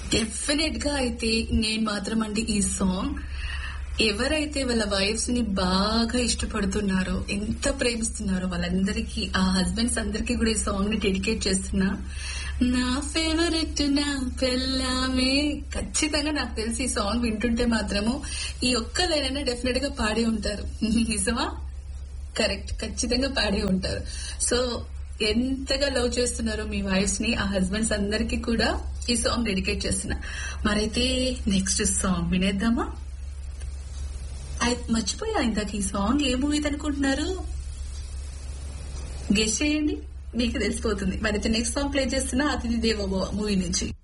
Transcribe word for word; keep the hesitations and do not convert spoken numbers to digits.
Definite గా అయితే నేను మాత్రం అండి ఈ సాంగ్ ఎవరైతే వాళ్ళ వైఫ్స్ ని బాగా ఇష్టపడుతున్నారో ఎంత ప్రేమిస్తున్నారో వాళ్ళందరికీ ఆ హస్బెండ్స్ అందరికీ కూడా ఈ సాంగ్ ని డెడికేట్ చేస్తున్నా. నా ఫేవరెట్ నా పెళ్ళామే ఖచ్చితంగా నాకు తెలిసి ఈ సాంగ్ వింటుంటే మాత్రము ఈ ఒక్కదైనా డెఫినెట్ గా పాడి ఉంటారు. నిజమా? కరెక్ట్, ఖచ్చితంగా పాడి ఉంటారు. సో ఎంతగా లవ్ చేస్తున్నారో మీ వైఫ్స్ ని ఆ హస్బెండ్స్ అందరికీ కూడా ఈ సాంగ్ డెడికేట్ చేస్తున్నా. మరైతే నెక్స్ట్ సాంగ్ వినేద్దామా? మర్చిపోయా ఇందాక ఈ సాంగ్ ఏ మూవీ అనుకుంటున్నారు? గెస్ చేయండి, మీకు తెలిసిపోతుంది. మరైతే నెక్స్ట్ సాంగ్ ప్లే చేస్తున్నా అతిథి దేవోభవ మూవీ నుంచి.